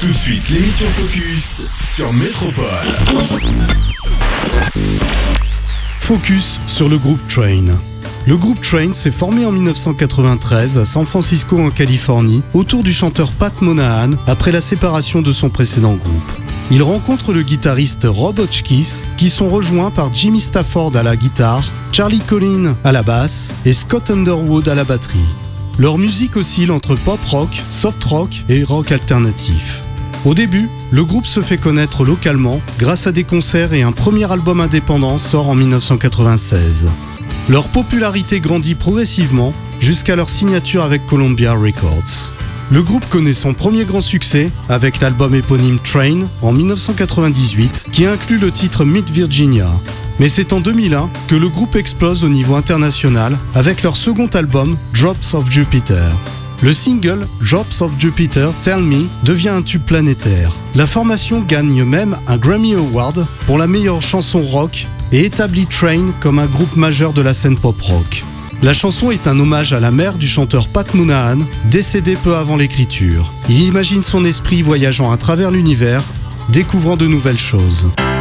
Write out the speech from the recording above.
Tout de suite, l'émission Focus sur Métropole. Focus sur le groupe Train. Le groupe Train s'est formé en 1993 à San Francisco en Californie autour du chanteur Pat Monahan après la séparation de son précédent groupe. Il rencontre le guitariste Rob Hotchkiss qui sont rejoints par Jimmy Stafford à la guitare, Charlie Collin à la basse et Scott Underwood à la batterie. Leur musique oscille entre pop rock, soft rock et rock alternatif. Au début, le groupe se fait connaître localement grâce à des concerts et un premier album indépendant sort en 1996. Leur popularité grandit progressivement jusqu'à leur signature avec Columbia Records. Le groupe connaît son premier grand succès avec l'album éponyme Train en 1998 qui inclut le titre Mid Virginia. Mais c'est en 2001 que le groupe explose au niveau international avec leur second album Drops of Jupiter. Le single Drops of Jupiter Tell Me devient un tube planétaire. La formation gagne même un Grammy Award pour la meilleure chanson rock et établit Train comme un groupe majeur de la scène pop rock. La chanson est un hommage à la mère du chanteur Pat Monahan, décédé peu avant l'écriture. Il imagine son esprit voyageant à travers l'univers, découvrant de nouvelles choses.